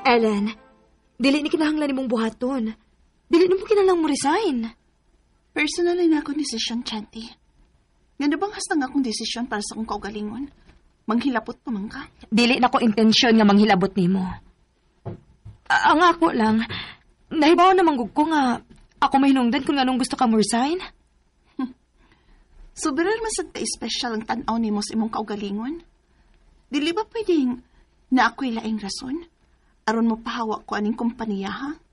Ellen, dili ni kinahanglan nimong buhaton. Dili nimo kinahanglan mo resign. Personal na akong desisyon, Chanti. Nga na bang hastang akong desisyon para sa akong kaugalingon? Manghilapot pa man ka? Dili na ko intensyon nga manghilabot nimo. Ang ako lang, nahibaw naman gug ko nga ako mahinungdan kung anong gusto ka mo resign. Sobrang masad ka-espesyal ang tanaw nimo sa imong kaugalingon. Dili ba pwedeng na ako'y laing rason? Aron mo pahawak ko aning kumpanya, ha?